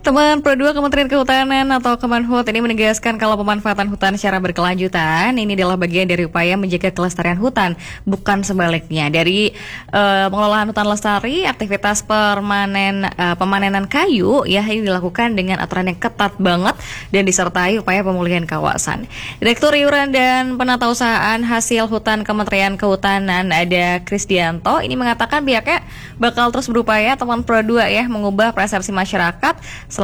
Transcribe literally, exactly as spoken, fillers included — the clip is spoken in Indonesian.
Teman Pro dua Kementerian Kehutanan atau Kemenhut ini menegaskan kalau pemanfaatan hutan secara berkelanjutan ini adalah bagian dari upaya menjaga kelestarian hutan, bukan sebaliknya. Dari uh, pengelolaan hutan lestari, aktivitas permanen uh, pemanenan kayu ya ini dilakukan dengan aturan yang ketat banget dan disertai upaya pemulihan kawasan. Direktur Iuran dan Penatausahaan Hasil Hutan Kementerian Kehutanan ada Krisdianto ini mengatakan pihaknya bakal terus berupaya teman Pro dua ya mengubah persepsi masyarakat